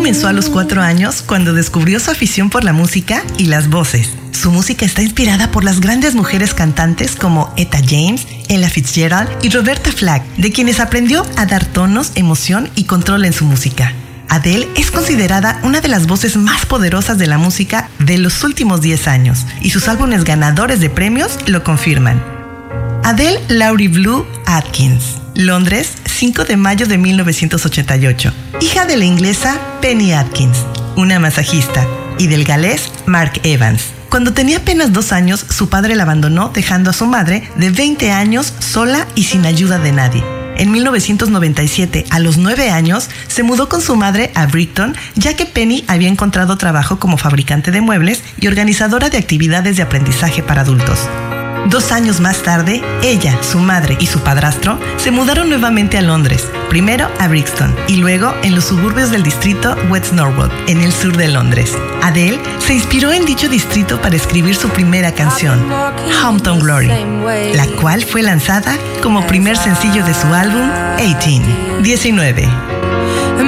comenzó a los 4 años cuando descubrió su afición por la música y las voces. Su música está inspirada por las grandes mujeres cantantes como Etta James, Ella Fitzgerald y Roberta Flack, de quienes aprendió a dar tonos, emoción y control en su música. Adele es considerada una de las voces más poderosas de la música de los últimos 10 años, y sus álbumes ganadores de premios lo confirman. Adele Laurie Blue Atkins, Londres, 5 de mayo de 1988, hija de la inglesa Penny Atkins, una masajista, y del galés Mark Evans. Cuando tenía apenas 2 años, su padre la abandonó, dejando a su madre de 20 años sola y sin ayuda de nadie. En 1997, a los 9 años, se mudó con su madre a Brighton, ya que Penny había encontrado trabajo como fabricante de muebles y organizadora de actividades de aprendizaje para adultos. 2 años más tarde, ella, su madre y su padrastro se mudaron nuevamente a Londres, primero a Brixton y luego en los suburbios del distrito West Norwood, en el sur de Londres. Adele se inspiró en dicho distrito para escribir su primera canción, Hometown Glory, la cual fue lanzada como primer sencillo de su álbum 19.